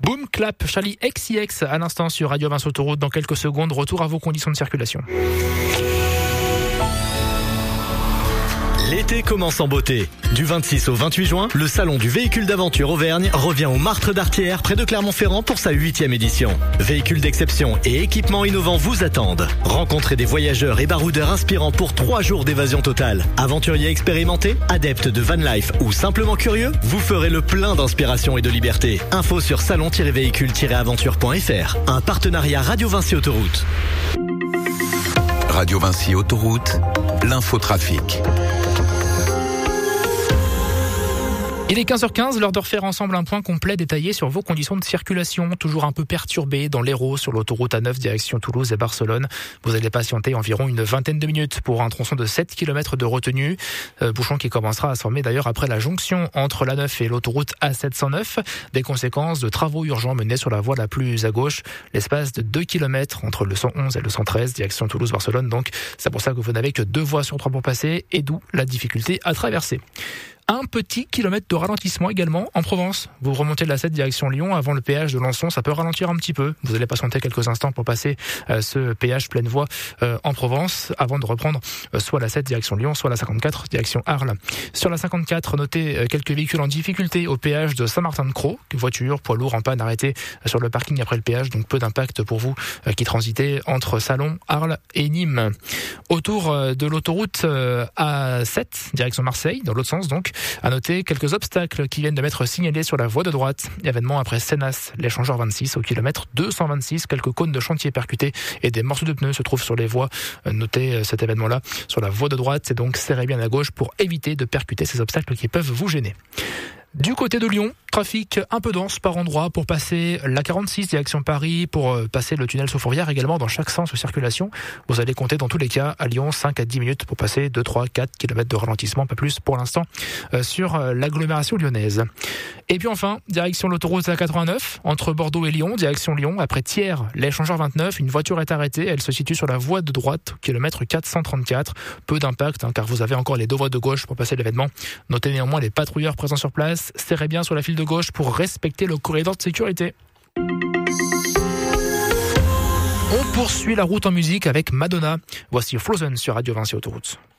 Boom Clap, Charlie XCX à l'instant sur Radio Vinci Autoroute. Dans quelques secondes, retour à vos conditions de circulation. L'été commence en beauté. Du 26 au 28 juin, le salon du véhicule d'aventure Auvergne revient au Martre d'Artière, près de Clermont-Ferrand pour sa 8e édition. Véhicules d'exception et équipements innovants vous attendent. Rencontrez des voyageurs et baroudeurs inspirants pour 3 jours d'évasion totale. Aventuriers expérimentés, adeptes de van life ou simplement curieux, vous ferez le plein d'inspiration et de liberté. Info sur salon-véhicule-aventure.fr. Un partenariat Radio Vinci Autoroute. Radio Vinci Autoroute, l'infotrafic. Il est 15h15, l'heure de refaire ensemble un point complet détaillé sur vos conditions de circulation, toujours un peu perturbées dans l'Hérault sur l'autoroute A9 direction Toulouse et Barcelone. Vous allez patienter environ une vingtaine de minutes pour un tronçon de 7 km de retenue. Bouchon qui commencera à se former d'ailleurs après la jonction entre l'A9 et l'autoroute A709. Des conséquences de travaux urgents menés sur la voie la plus à gauche. L'espace de 2 km entre le 111 et le 113 direction Toulouse-Barcelone. Donc c'est pour ça que vous n'avez que 2 voies sur 3 pour passer et d'où la difficulté à traverser. Un petit kilomètre de ralentissement également en Provence. Vous remontez de la 7 direction Lyon avant le péage de Lançon, ça peut ralentir un petit peu. Vous allez patienter quelques instants pour passer ce péage pleine voie en Provence avant de reprendre soit la 7 direction Lyon, soit la 54 direction Arles. Sur la 54, notez quelques véhicules en difficulté au péage de Saint-Martin-de-Croix, voitures, poids lourds en panne arrêtés sur le parking après le péage, donc peu d'impact pour vous qui transitez entre Salon, Arles et Nîmes. Autour de l'autoroute A7 direction Marseille, dans l'autre sens donc, à noter quelques obstacles qui viennent de m'être signalés sur la voie de droite. Événement après Sénas, l'échangeur 26 au kilomètre 226. Quelques cônes de chantier percutés et des morceaux de pneus se trouvent sur les voies. Notez cet événement-là sur la voie de droite. C'est donc serrez bien à gauche pour éviter de percuter ces obstacles qui peuvent vous gêner. Du côté de Lyon, trafic un peu dense par endroit pour passer la 46 direction Paris, pour passer le tunnel sous Fourvière également dans chaque sens de circulation. Vous allez compter dans tous les cas à Lyon 5 à 10 minutes pour passer 2, 3, 4 km de ralentissement, pas plus pour l'instant sur l'agglomération lyonnaise. Et puis enfin, direction l'autoroute A89 entre Bordeaux et Lyon, direction Lyon, après Thiers, l'échangeur 29, une voiture est arrêtée, elle se situe sur la voie de droite, kilomètre 434. Peu d'impact car vous avez encore les 2 voies de gauche pour passer l'événement. Notez néanmoins les patrouilleurs présents sur place. Serrez bien sur la file de gauche pour respecter le corridor de sécurité. On poursuit la route en musique avec Madonna. Voici Frozen sur Radio Vinci Autoroute.